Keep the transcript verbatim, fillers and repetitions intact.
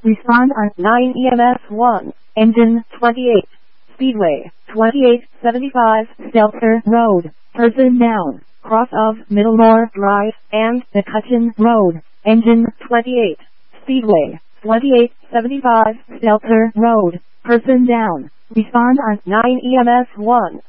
Respond on nine E M S one. Engine twenty-eight. Speedway twenty-eight seventy-five Stelter Road. Person down. Cross of Middlemore Drive and McCutcheon Road. Engine twenty-eight. Speedway twenty-eight seventy-five Stelter Road. Person down. Respond on nine E M S one.